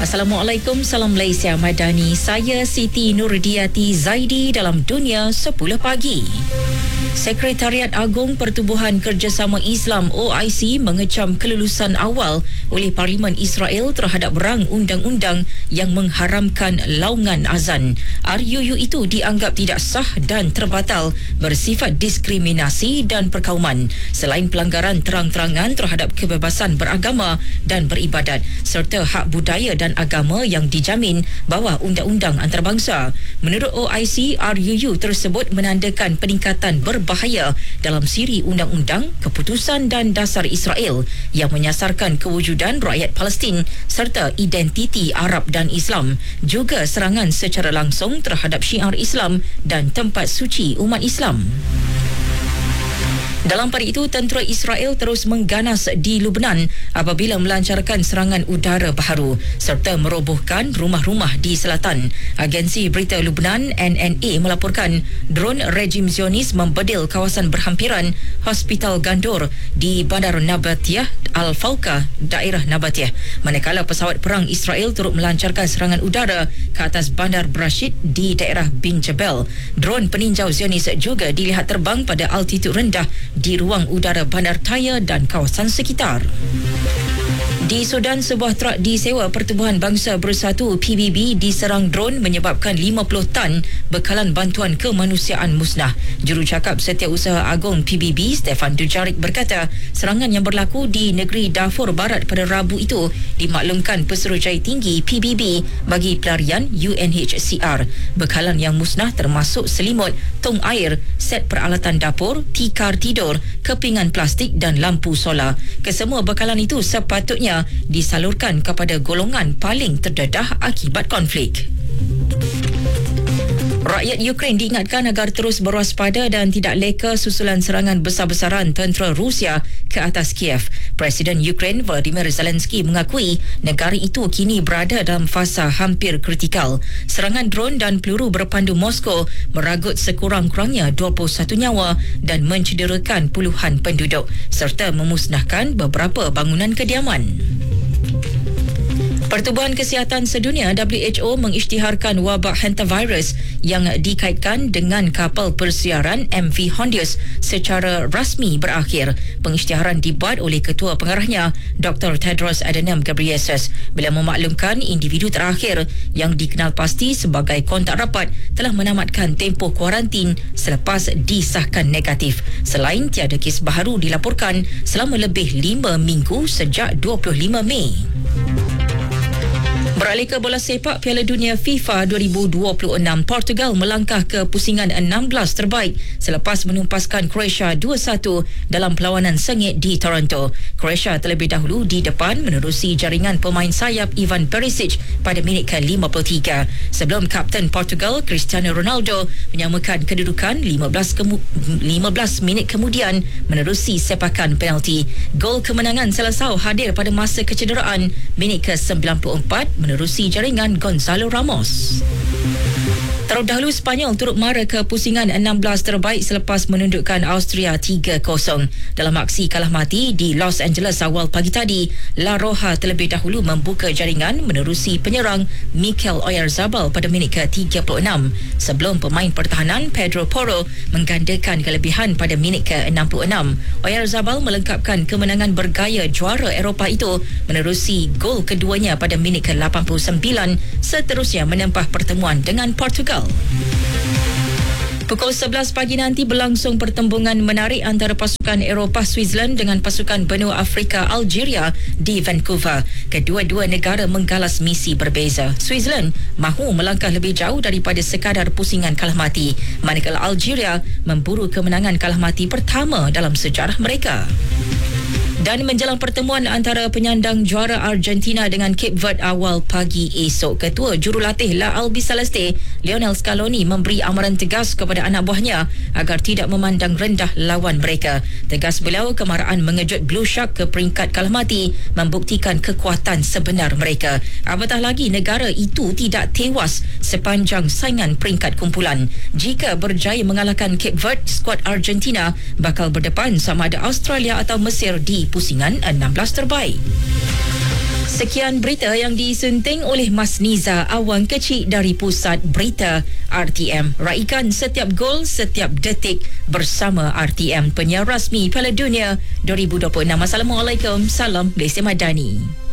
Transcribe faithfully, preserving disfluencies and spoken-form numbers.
Assalamualaikum, salam Malaysia Madani. Saya Siti Nurdiati Zaidi dalam Dunia sepuluh Pagi. Sekretariat Agung Pertubuhan Kerjasama Islam O I C mengecam kelulusan awal oleh Parlimen Israel terhadap rang undang-undang yang mengharamkan laungan azan. R U U itu dianggap tidak sah dan terbatal, bersifat diskriminasi dan perkauman, selain pelanggaran terang-terangan terhadap kebebasan beragama dan beribadat serta hak budaya dan agama yang dijamin bawah undang-undang antarabangsa. Menurut O I C, R U U tersebut menandakan peningkatan berbahaya dalam siri undang-undang, keputusan dan dasar Israel yang menyasarkan kewujudan rakyat Palestin serta identiti Arab dan Islam, juga serangan secara langsung terhadap syiar Islam dan tempat suci umat Islam. Dalam pada itu, tentera Israel terus mengganas di Lubnan apabila melancarkan serangan udara baharu serta merobohkan rumah-rumah di selatan. Agensi berita Lubnan N N A melaporkan dron rejim Zionis membedil kawasan berhampiran Hospital Gandour di Bandar Nabatiyah Al-Fawqa, daerah Nabatiyah, manakala pesawat perang Israel turut melancarkan serangan udara ke atas Bandar Brashid di daerah Bin Jabal. Dron peninjau Zionis juga dilihat terbang pada altitud rendah di ruang udara Bandar Taya dan kawasan sekitar. Di Sudan, sebuah truk disewa Pertubuhan Bangsa Bersatu P B B diserang dron menyebabkan lima puluh tan bekalan bantuan kemanusiaan musnah. Jurucakap Setiausaha Agung P B B, Stefan Dujarric, berkata serangan yang berlaku di negeri Darfur Barat pada Rabu itu dimaklumkan Pesuruhjaya Tinggi P B B bagi pelarian U N H C R. Bekalan yang musnah termasuk selimut, tong air, set peralatan dapur, tikar tidur, kepingan plastik dan lampu solar. Kesemua bekalan itu sepatutnya disalurkan kepada golongan paling terdedah akibat konflik. Rakyat Ukraine diingatkan agar terus berwaspada dan tidak leka susulan serangan besar-besaran tentera Rusia ke atas Kiev. Presiden Ukraine Volodymyr Zelensky mengakui negara itu kini berada dalam fasa hampir kritikal. Serangan dron dan peluru berpandu Moskow meragut sekurang-kurangnya dua puluh satu nyawa dan mencederakan puluhan penduduk serta memusnahkan beberapa bangunan kediaman. Pertubuhan Kesihatan Sedunia W H O mengisytiharkan wabak hantavirus yang dikaitkan dengan kapal persiaran M V Hondius secara rasmi berakhir. Pengisytiharan dibuat oleh Ketua Pengarahnya Doktor Tedros Adhanom Ghebreyesus bila memaklumkan individu terakhir yang dikenal pasti sebagai kontak rapat telah menamatkan tempoh kuarantin selepas disahkan negatif. Selain tiada kes baharu dilaporkan selama lebih lima minggu sejak dua puluh lima Mei. Beralih ke bola sepak Piala Dunia FIFA dua ribu dua puluh enam, Portugal melangkah ke pusingan enam belas terbaik selepas menumpaskan Croatia dua satu dalam perlawanan sengit di Toronto. Croatia terlebih dahulu di depan menerusi jaringan pemain sayap Ivan Perisic pada minit ke lima puluh tiga sebelum kapten Portugal Cristiano Ronaldo menyamakan kedudukan lima belas, kemu- lima belas minit kemudian menerusi sepakan penalti. Gol kemenangan Seleção hadir pada masa kecederaan minit ke sembilan puluh empat menerusi jaringan Gonzalo Ramos. Terlebih dahulu, Sepanyol turut mara ke pusingan enam belas terbaik selepas menundukkan Austria tiga kosong. Dalam aksi kalah mati di Los Angeles awal pagi tadi, La Roja terlebih dahulu membuka jaringan menerusi penyerang Mikel Oyarzabal pada minit ke tiga puluh enam sebelum pemain pertahanan Pedro Porro menggandakan kelebihan pada minit ke enam puluh enam. Oyarzabal melengkapkan kemenangan bergaya juara Eropah itu menerusi gol keduanya pada minit ke lapan puluh sembilan, seterusnya menempah pertemuan dengan Portugal. Pukul sebelas pagi nanti berlangsung pertembungan menarik antara pasukan Eropah Switzerland dengan pasukan benua Afrika Algeria di Vancouver. Kedua-dua negara menggalas misi berbeza. Switzerland mahu melangkah lebih jauh daripada sekadar pusingan kalah mati, manakala Algeria memburu kemenangan kalah mati pertama dalam sejarah mereka. Dan menjelang pertemuan antara penyandang juara Argentina dengan Cape Verde awal pagi esok, Ketua Jurulatih La Albiceleste Lionel Scaloni memberi amaran tegas kepada anak buahnya agar tidak memandang rendah lawan mereka. Tegas beliau, kemarahan mengejut Blue Shark ke peringkat kalah mati membuktikan kekuatan sebenar mereka. Apatah lagi negara itu tidak tewas sepanjang saingan peringkat kumpulan. Jika berjaya mengalahkan Cape Verde, skuad Argentina bakal berdepan sama ada Australia atau Mesir di pusingan enam belas terbaik. Sekian berita yang disunting oleh Mas Niza, awang kecil dari Pusat Berita R T M. Raikan setiap gol, setiap detik bersama R T M, penyiar rasmi Piala Dunia dua ribu dua puluh enam. Assalamualaikum, salam Malaysia Madani.